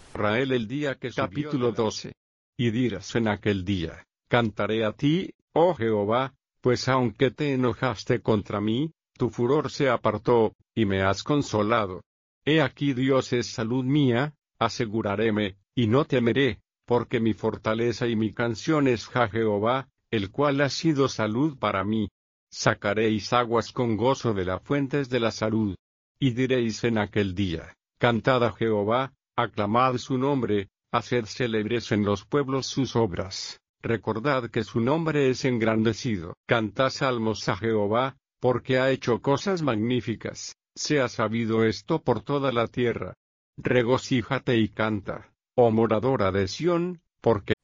Israel el día que Capítulo 12. Y dirás en aquel día, cantaré a ti, oh Jehová, pues aunque te enojaste contra mí, tu furor se apartó, y me has consolado. He aquí Dios es salud mía, aseguraréme, y no temeré, porque mi fortaleza y mi canción es Jehová, el cual ha sido salud para mí. Sacaréis aguas con gozo de las fuentes de la salud. Y diréis en aquel día, cantad a Jehová, aclamad su nombre, haced célebres en los pueblos sus obras, recordad que su nombre es engrandecido. Cantad salmos a Jehová, porque ha hecho cosas magníficas, sea sabido esto por toda la tierra. Regocíjate y canta, oh moradora de Sión, porque